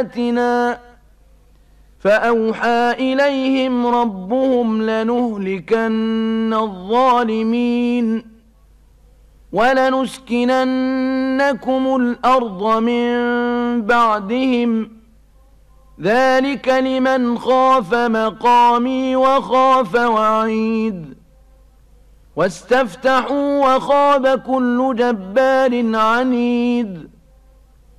آياتنا فأوحى إليهم ربهم لنهلكن الظالمين ولنسكننكم الأرض من بعدهم ذلك لمن خاف مقامي وخاف وعيد واستفتحوا وخاب كل جبار عنيد